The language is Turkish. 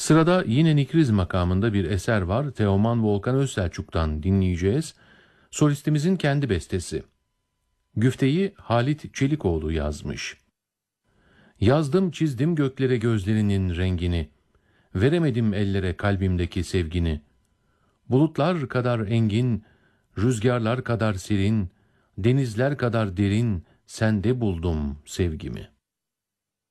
Sırada yine Nikriz makamında bir eser var. Teoman Volkan Özselçuk'tan dinleyeceğiz. Solistimizin kendi bestesi. Güfteyi Halit Çelikoğlu yazmış. Yazdım çizdim göklere gözlerinin rengini, veremedim ellere kalbimdeki sevgini. Bulutlar kadar engin, rüzgarlar kadar serin, denizler kadar derin, sende buldum sevgimi.